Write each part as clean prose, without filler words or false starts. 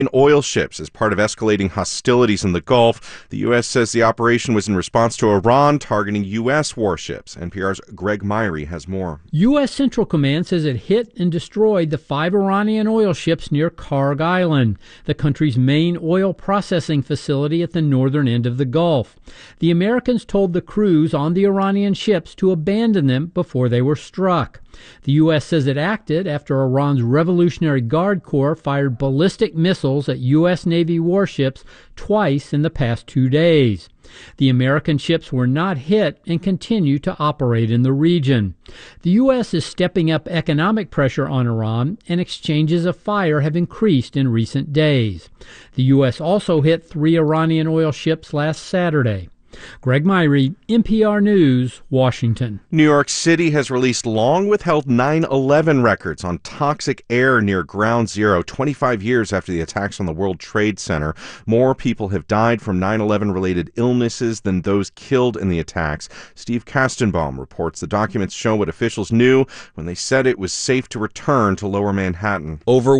oil ships as part of escalating hostilities in the Gulf. The U.S. says the operation was in response to Iran targeting U.S. warships. NPR's Greg Myrie has more. U.S. Central Command says it hit and destroyed the 5 Iranian oil ships near Kharg Island, the country's main oil processing facility at the northern end of the Gulf. The Americans told the crews on the Iranian ships to abandon them before they were struck. The U.S. says it acted after Iran's Revolutionary Guard Corps fired ballistic missiles at U.S. Navy warships twice in the past 2 days. The American ships were not hit and continue to operate in the region. The U.S. is stepping up economic pressure on Iran, and exchanges of fire have increased in recent days. The U.S. also hit 3 Iranian oil ships last Saturday. Greg Myrie, NPR News, Washington. New York City has released long-withheld 9/11 records on toxic air near Ground Zero, 25 years after the attacks on the World Trade Center. More people have died from 9/11-related illnesses than those killed in the attacks. Steve Kastenbaum reports the documents show what officials knew when they said it was safe to return to Lower Manhattan. Over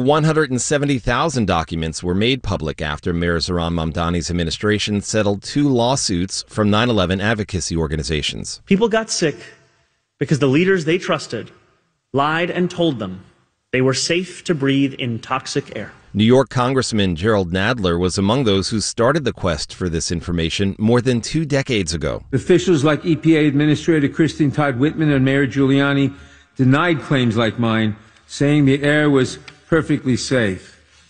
170,000 documents were made public after Mayor Zohran Mamdani's administration settled 2 lawsuits from 9/11 advocacy organizations. People got sick because the leaders they trusted lied and told them they were safe to breathe in toxic air. New York Congressman Gerald Nadler was among those who started the quest for this information more than 2 decades ago. Officials like EPA Administrator Christine Todd Whitman and Mayor Giuliani denied claims like mine, saying the air was perfectly safe.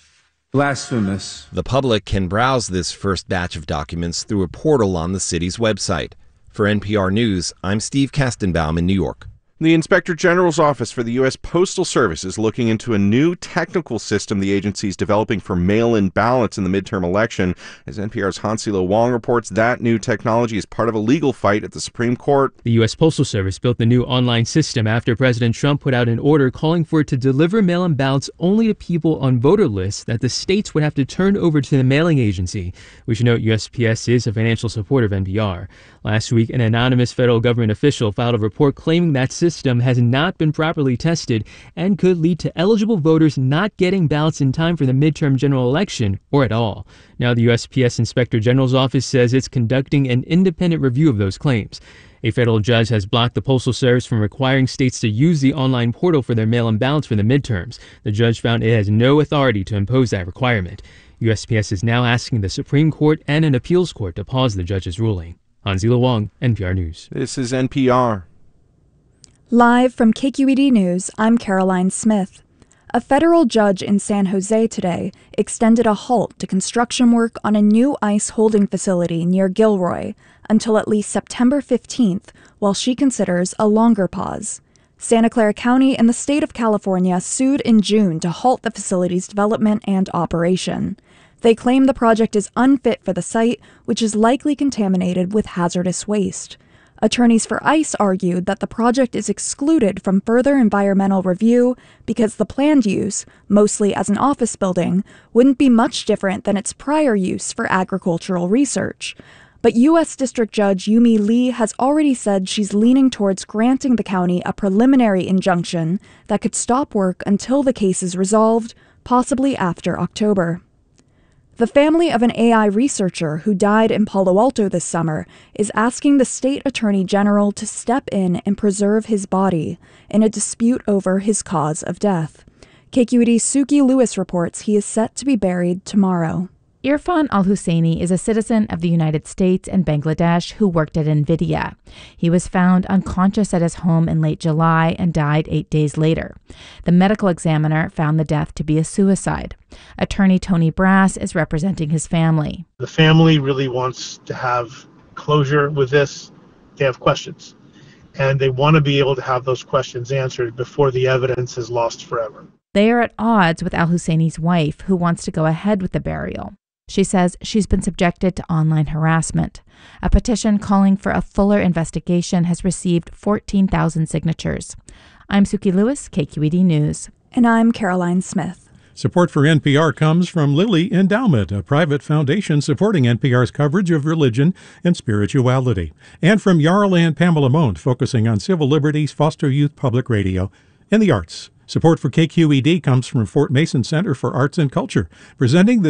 Blasphemous. The public can browse this first batch of documents through a portal on the city's website. For NPR News, I'm Steve Kastenbaum in New York. The Inspector General's Office for the U.S. Postal Service is looking into a new technical system the agency is developing for mail-in ballots in the midterm election. As NPR's Hansilo Wong reports, that new technology is part of a legal fight at the Supreme Court. The U.S. Postal Service built the new online system after President Trump put out an order calling for it to deliver mail-in ballots only to people on voter lists that the states would have to turn over to the mailing agency. We should note USPS is a financial supporter of NPR. Last week, an anonymous federal government official filed a report claiming that system has not been properly tested and could lead to eligible voters not getting ballots in time for the midterm general election or at all. Now, the USPS Inspector General's office says it's conducting an independent review of those claims. A federal judge has blocked the Postal Service from requiring states to use the online portal for their mail-in ballots for the midterms. The judge found it has no authority to impose that requirement. USPS is now asking the Supreme Court and an appeals court to pause the judge's ruling. Hansilo Wong, NPR News. This is NPR. Live from KQED News, I'm Caroline Smith. A federal judge in San Jose today extended a halt to construction work on a new ICE holding facility near Gilroy until at least September 15th, while she considers a longer pause. Santa Clara County and the state of California sued in June to halt the facility's development and operation. They claim the project is unfit for the site, which is likely contaminated with hazardous waste. Attorneys for ICE argued that the project is excluded from further environmental review because the planned use, mostly as an office building, wouldn't be much different than its prior use for agricultural research. But U.S. District Judge Yumi Lee has already said she's leaning towards granting the county a preliminary injunction that could stop work until the case is resolved, possibly after October. The family of an AI researcher who died in Palo Alto this summer is asking the state attorney general to step in and preserve his body in a dispute over his cause of death. KQED's Suki Lewis reports he is set to be buried tomorrow. Irfan al-Husseini is a citizen of the United States and Bangladesh who worked at NVIDIA. He was found unconscious at his home in late July and died 8 days later. The medical examiner found the death to be a suicide. Attorney Tony Brass is representing his family. The family really wants to have closure with this. They have questions, and they want to be able to have those questions answered before the evidence is lost forever. They are at odds with al-Husseini's wife, who wants to go ahead with the burial. She says she's been subjected to online harassment. A petition calling for a fuller investigation has received 14,000 signatures. I'm Suki Lewis, KQED News. And I'm Caroline Smith. Support for NPR comes from Lilly Endowment, a private foundation supporting NPR's coverage of religion and spirituality. And from Jarl and Pamela Mond, focusing on civil liberties, foster youth, public radio, and the arts. Support for KQED comes from Fort Mason Center for Arts and Culture, presenting the